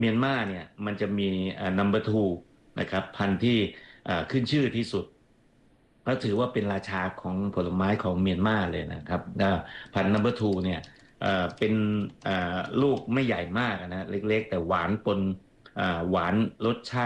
เมียนมาเนี่ยมันจะมีnumber two นะครับพันธุ์ที่ขึ้นชื่อที่สุดก็ถือว่าเป็นราชาของผลไม้ของเมียนมาเลยนะครับพันธุ์ number two เนี่ยเป็นลูกไม่ใหญ่มากนะเล็กๆแต่หวานปนหวานรสชาติ